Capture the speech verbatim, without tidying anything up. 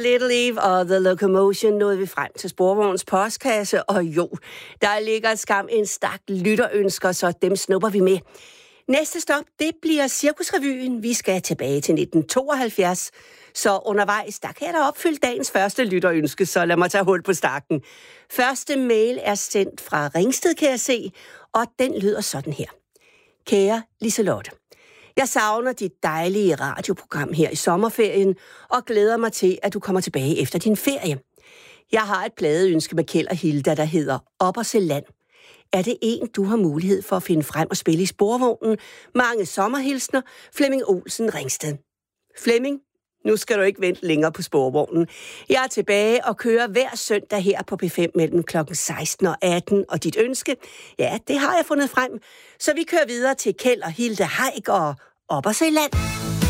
Little Eve og The Locomotion nåede vi frem til Sporvognens postkasse, og jo, der ligger skam en stak lytterønsker, så dem snupper vi med. Næste stop, det bliver Cirkusrevyen. Vi skal tilbage til nitten tooghalvfjerds, så undervejs, der kan jeg da opfylde dagens første lytterønske, så lad mig tage hul på stakken. Første mail er sendt fra Ringsted, kan jeg se, og den lyder sådan her. Kære Liselotte, jeg savner dit dejlige radioprogram her i sommerferien, og glæder mig til, at du kommer tilbage efter din ferie. Jeg har et pladeønske med Kjeld og Hilda, der hedder Op og se land. Er det en, du har mulighed for at finde frem og spille i Sporvognen? Mange sommerhilsner, Flemming Olsen, Ringsted. Flemming, nu skal du ikke vente længere på Sporvognen. Jeg er tilbage og kører hver søndag her på P fem mellem klokken seksten og atten, og dit ønske, ja, det har jeg fundet frem. Så vi kører videre til Kjeld og Hilda Haik og Op og se land.